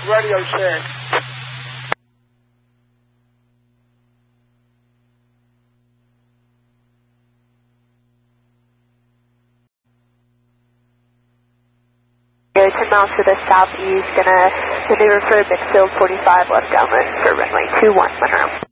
radio check. Go 10 miles to the southeast, gonna maneuver for midfield 45 left downwind for runway 21 Monroe.